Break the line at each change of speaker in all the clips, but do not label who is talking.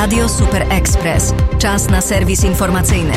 Radio Super Express. Czas na serwis informacyjny.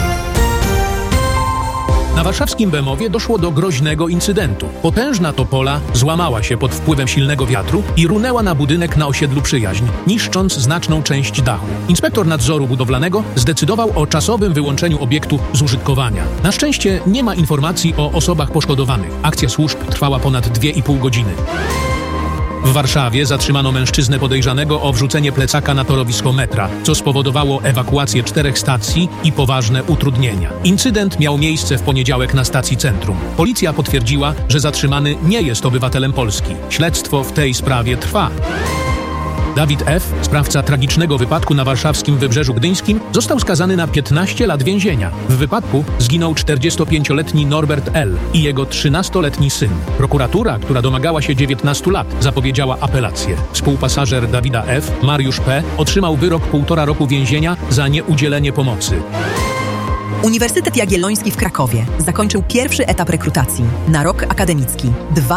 Na warszawskim Bemowie doszło do groźnego incydentu. Potężna topola złamała się pod wpływem silnego wiatru i runęła na budynek na osiedlu Przyjaźń, niszcząc znaczną część dachu. Inspektor nadzoru budowlanego zdecydował o czasowym wyłączeniu obiektu z użytkowania. Na szczęście nie ma informacji o osobach poszkodowanych. Akcja służb trwała ponad 2,5 godziny. W Warszawie zatrzymano mężczyznę podejrzanego o wrzucenie plecaka na torowisko metra, co spowodowało ewakuację 4 stacji i poważne utrudnienia. Incydent miał miejsce w poniedziałek na stacji Centrum. Policja potwierdziła, że zatrzymany nie jest obywatelem Polski. Śledztwo w tej sprawie trwa. Dawid F., sprawca tragicznego wypadku na warszawskim Wybrzeżu Gdyńskim, został skazany na 15 lat więzienia. W wypadku zginął 45-letni Norbert L. i jego 13-letni syn. Prokuratura, która domagała się 19 lat, zapowiedziała apelację. Współpasażer Dawida F., Mariusz P., otrzymał wyrok 1,5 roku więzienia za nieudzielenie pomocy.
Uniwersytet Jagielloński w Krakowie zakończył pierwszy etap rekrutacji na rok akademicki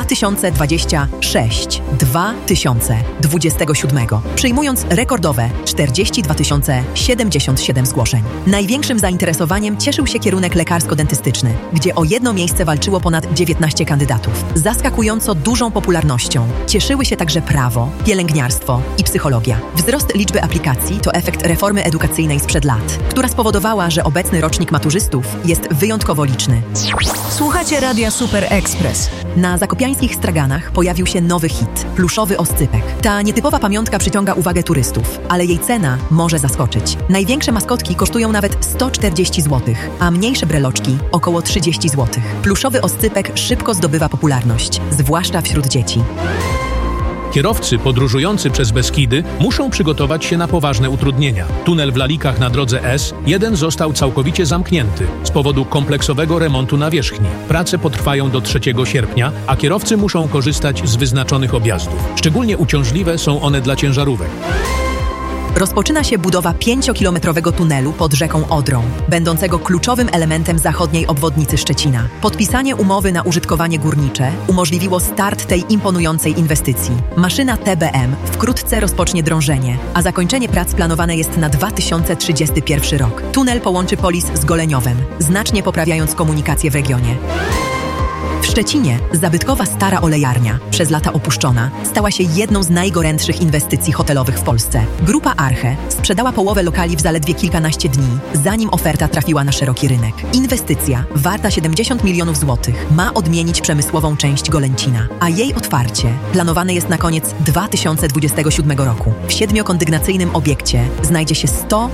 2026-2027, przyjmując rekordowe 42 077 zgłoszeń. Największym zainteresowaniem cieszył się kierunek lekarsko-dentystyczny, gdzie o jedno miejsce walczyło ponad 19 kandydatów. Zaskakująco dużą popularnością cieszyły się także prawo, pielęgniarstwo i psychologia. Wzrost liczby aplikacji to efekt reformy edukacyjnej sprzed lat, która spowodowała, że obecny rocznik maturzystów jest wyjątkowo liczny.
Słuchacie Radia Super Express.
Na zakopiańskich straganach pojawił się nowy hit – pluszowy oscypek. Ta nietypowa pamiątka przyciąga uwagę turystów, ale jej cena może zaskoczyć. Największe maskotki kosztują nawet 140 zł, a mniejsze breloczki około 30 zł. Pluszowy oscypek szybko zdobywa popularność, zwłaszcza wśród dzieci.
Kierowcy podróżujący przez Beskidy muszą przygotować się na poważne utrudnienia. Tunel w Lalikach na drodze S1 został całkowicie zamknięty z powodu kompleksowego remontu nawierzchni. Prace potrwają do 3 sierpnia, a kierowcy muszą korzystać z wyznaczonych objazdów. Szczególnie uciążliwe są one dla ciężarówek.
Rozpoczyna się budowa 5-kilometrowego tunelu pod rzeką Odrą, będącego kluczowym elementem zachodniej obwodnicy Szczecina. Podpisanie umowy na użytkowanie górnicze umożliwiło start tej imponującej inwestycji. Maszyna TBM wkrótce rozpocznie drążenie, a zakończenie prac planowane jest na 2031 rok. Tunel połączy Polis z Goleniowem, znacznie poprawiając komunikację w regionie. W Szczecinie zabytkowa stara olejarnia, przez lata opuszczona, stała się jedną z najgorętszych inwestycji hotelowych w Polsce. Grupa Arche sprzedała połowę lokali w zaledwie kilkanaście dni, zanim oferta trafiła na szeroki rynek. Inwestycja, warta 70 milionów złotych, ma odmienić przemysłową część Golęcina, a jej otwarcie planowane jest na koniec 2027 roku. W 7-kondygnacyjnym obiekcie znajdzie się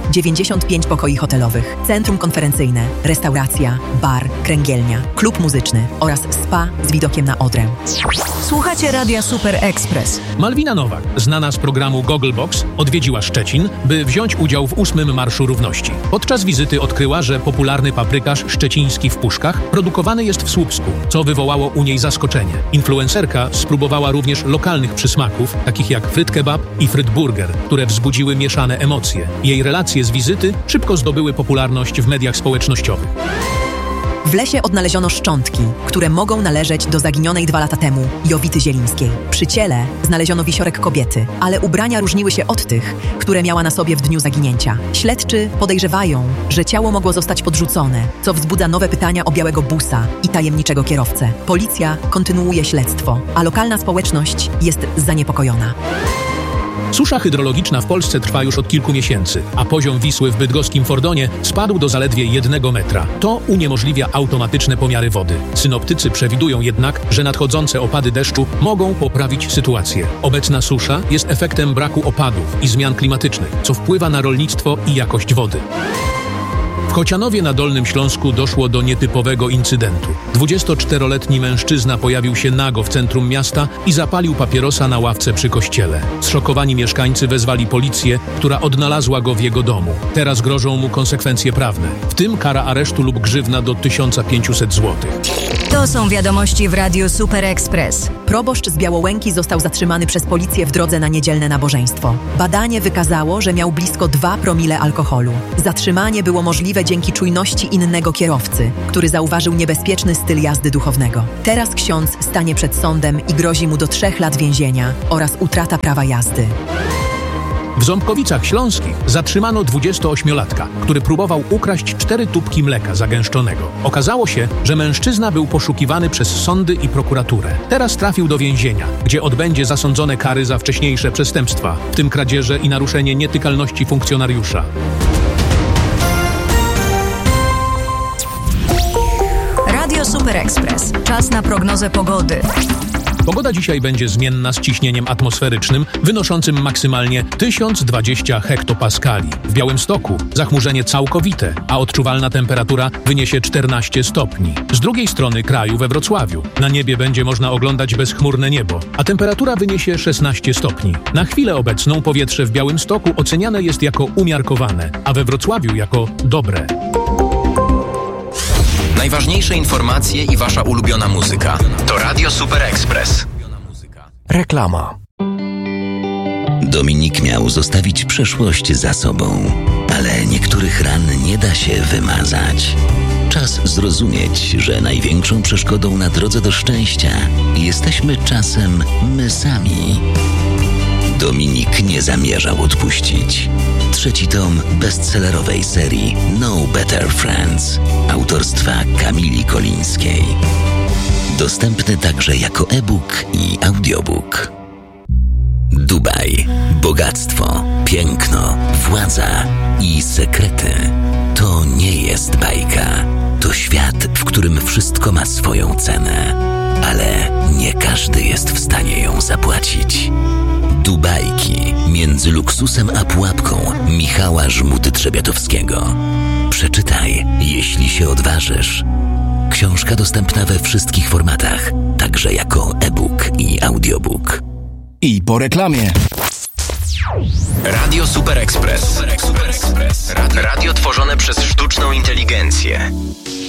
195 pokoi hotelowych, centrum konferencyjne, restauracja, bar, kręgielnia, klub muzyczny oraz spa z widokiem na Odrę.
Słuchacie Radia Super Express.
Malwina Nowak, znana z programu Gogglebox, odwiedziła Szczecin, by wziąć udział w 8. Marszu Równości. Podczas wizyty odkryła, że popularny paprykarz szczeciński w puszkach produkowany jest w Słupsku, co wywołało u niej zaskoczenie. Influencerka spróbowała również lokalnych przysmaków, takich jak fryt kebab i fryt burger, które wzbudziły mieszane emocje. Jej relacje z wizyty szybko zdobyły popularność w mediach społecznościowych.
W lesie odnaleziono szczątki, które mogą należeć do zaginionej 2 lata temu Jowity Zielińskiej. Przy ciele znaleziono wisiorek kobiety, ale ubrania różniły się od tych, które miała na sobie w dniu zaginięcia. Śledczy podejrzewają, że ciało mogło zostać podrzucone, co wzbudza nowe pytania o białego busa i tajemniczego kierowcę. Policja kontynuuje śledztwo, a lokalna społeczność jest zaniepokojona.
Susza hydrologiczna w Polsce trwa już od kilku miesięcy, a poziom Wisły w bydgoskim Fordonie spadł do zaledwie 1 metra. To uniemożliwia automatyczne pomiary wody. Synoptycy przewidują jednak, że nadchodzące opady deszczu mogą poprawić sytuację. Obecna susza jest efektem braku opadów i zmian klimatycznych, co wpływa na rolnictwo i jakość wody. W Chocianowie na Dolnym Śląsku doszło do nietypowego incydentu. 24-letni mężczyzna pojawił się nago w centrum miasta i zapalił papierosa na ławce przy kościele. Zszokowani mieszkańcy wezwali policję, która odnalazła go w jego domu. Teraz grożą mu konsekwencje prawne, w tym kara aresztu lub grzywna do 1500 zł.
To są wiadomości w Radiu Super Express.
Proboszcz z Białołęki został zatrzymany przez policję w drodze na niedzielne nabożeństwo. Badanie wykazało, że miał blisko 2 promile alkoholu. Zatrzymanie było możliwe dzięki czujności innego kierowcy, który zauważył niebezpieczny styl jazdy duchownego. Teraz ksiądz stanie przed sądem i grozi mu do 3 lat więzienia oraz utrata prawa jazdy.
W Ząbkowicach Śląskich zatrzymano 28-latka, który próbował ukraść 4 tubki mleka zagęszczonego. Okazało się, że mężczyzna był poszukiwany przez sądy i prokuraturę. Teraz trafił do więzienia, gdzie odbędzie zasądzone kary za wcześniejsze przestępstwa, w tym kradzieże i naruszenie nietykalności funkcjonariusza.
Radio Super Express. Czas na prognozę pogody.
Pogoda dzisiaj będzie zmienna z ciśnieniem atmosferycznym wynoszącym maksymalnie 1020 hektopaskali. W Białymstoku zachmurzenie całkowite, a odczuwalna temperatura wyniesie 14 stopni. Z drugiej strony kraju we Wrocławiu na niebie będzie można oglądać bezchmurne niebo, a temperatura wyniesie 16 stopni. Na chwilę obecną powietrze w Białymstoku oceniane jest jako umiarkowane, a we Wrocławiu jako dobre.
Najważniejsze informacje i wasza ulubiona muzyka. To Radio Super Express.
Reklama.
Dominik miał zostawić przeszłość za sobą, ale niektórych ran nie da się wymazać. Czas zrozumieć, że największą przeszkodą na drodze do szczęścia jesteśmy czasem my sami. Dominik nie zamierzał odpuścić. 3. tom bestsellerowej serii No Better Friends autorstwa Kamili Kolińskiej. Dostępny także jako e-book i audiobook. Dubaj, bogactwo, piękno, władza i sekrety. To nie jest bajka. To świat, w którym wszystko ma swoją cenę. Ale nie każdy jest w stanie ją zapłacić. Dubajki między luksusem a pułapką Michała Żmuty-Trzebiatowskiego. Przeczytaj, jeśli się odważysz. Książka dostępna we wszystkich formatach, także jako e-book i audiobook.
I po reklamie.
Radio Super Express. Radio tworzone przez sztuczną inteligencję.